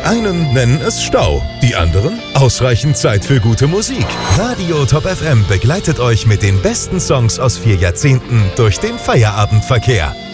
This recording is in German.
Die einen nennen es Stau, die anderen ausreichend Zeit für gute Musik. Radio Top FM begleitet euch mit den besten Songs aus 4 Jahrzehnten durch den Feierabendverkehr.